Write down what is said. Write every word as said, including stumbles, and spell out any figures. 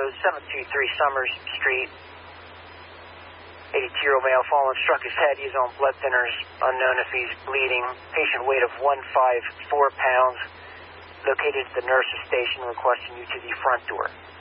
code seven two three Summers Street. eighty-two-year-old male fallen, struck his head. He's on blood thinners. Unknown if he's bleeding. Patient weight of one hundred fifty-four pounds. Located at the nurse's station, requesting you to the front door.